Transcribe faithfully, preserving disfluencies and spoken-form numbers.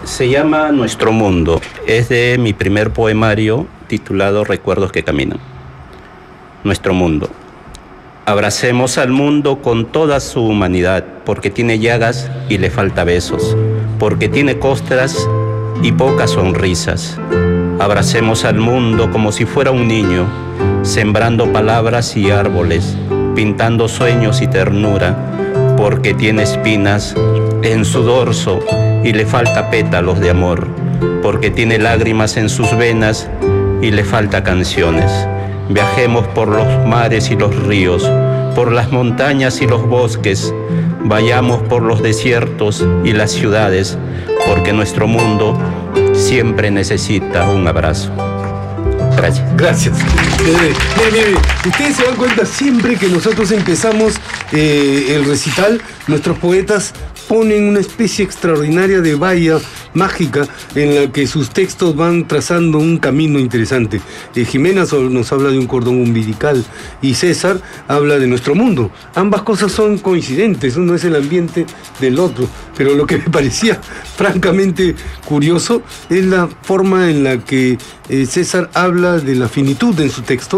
Se llama Nuestro Mundo. Es de mi primer poemario titulado Recuerdos que Caminan. Nuestro mundo. Abracemos al mundo con toda su humanidad, porque tiene llagas y le falta besos, porque tiene costras y pocas sonrisas. Abracemos al mundo como si fuera un niño, sembrando palabras y árboles, pintando sueños y ternura, porque tiene espinas en su dorso y le falta pétalos de amor, porque tiene lágrimas en sus venas y le falta canciones. Viajemos por los mares y los ríos, por las montañas y los bosques, vayamos por los desiertos y las ciudades, porque nuestro mundo siempre necesita un abrazo. Gracias. Gracias. Eh, mire, mire, ustedes se dan cuenta siempre que nosotros empezamos eh, el recital, nuestros poetas ponen una especie extraordinaria de valla mágica en la que sus textos van trazando un camino interesante. Eh, Jimena nos habla de un cordón umbilical y César habla de nuestro mundo. Ambas cosas son coincidentes, uno es el ambiente del otro, pero lo que me parecía francamente curioso es la forma en la que eh, César habla de la finitud en su texto